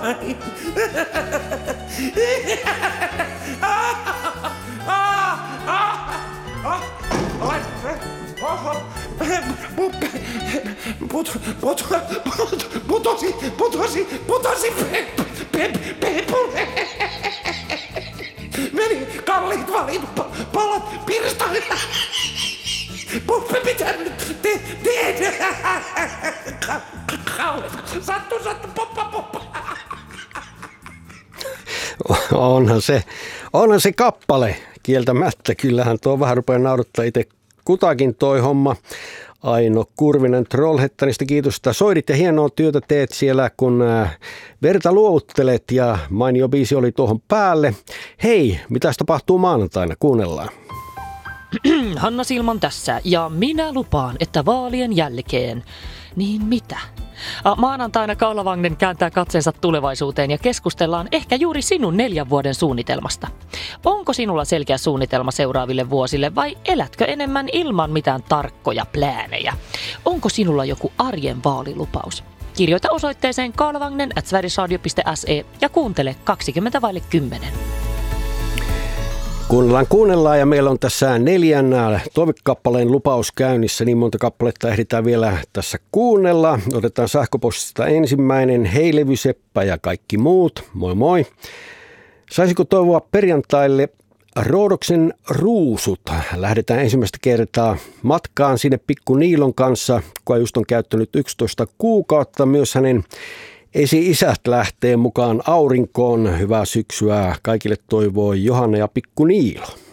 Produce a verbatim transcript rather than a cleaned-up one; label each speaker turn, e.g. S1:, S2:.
S1: vain. Putosi, putosi, putosi Pepule. Meni kalliit valit palat pirstalle. Puppe, mitä nyt te, teet? Kalliit, sattu, sattu, poppa, poppa.
S2: Onhan se, onhan se kappale kieltämättä. Kyllähän tuo vähän rupeaa naurattaa itse kutakin toi homma. Aino Kurvinen Trollhättanista, kiitos, että soidit ja hienoa työtä teet siellä, kun verta luovuttelet ja mainio biisi oli tuohon päälle. Hei, mitäs tapahtuu maanantaina? Kuunnellaan.
S3: Hanna Silman tässä ja minä lupaan, että vaalien jälkeen, niin mitä? Maanantaina Kaulavagnen kääntää katseensa tulevaisuuteen ja keskustellaan ehkä juuri sinun neljän vuoden suunnitelmasta. Onko sinulla selkeä suunnitelma seuraaville vuosille vai elätkö enemmän ilman mitään tarkkoja pläänejä? Onko sinulla joku arjen vaalilupaus? Kirjoita osoitteeseen kaulavagnen at sverigesradio piste se ja kuuntele kaksikymmentä vaille kymmenen.
S2: Kuunnellaan, kuunnellaan ja meillä on tässä neljän toivekappaleen lupaus käynnissä. Niin monta kappaletta ehditään vielä tässä kuunnella. Otetaan sähköpostista ensimmäinen. Hei Levyseppä ja kaikki muut. Moi moi. Saisiko toivoa perjantaille Roodoksen ruusut? Lähdetään ensimmäistä kertaa matkaan sinne Pikku Niilon kanssa, kun just on käyttänyt yksitoista kuukautta. Myös hänen esi-isät lähtee mukaan aurinkoon. Hyvää syksyä kaikille toivoo Johanna ja Pikku Niilo.